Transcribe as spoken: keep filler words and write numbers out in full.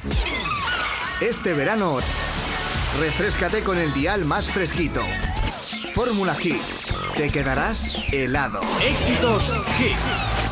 Este verano, refréscate con el dial más fresquito. Fórmula Hit. Te quedarás helado. Éxitos Hit.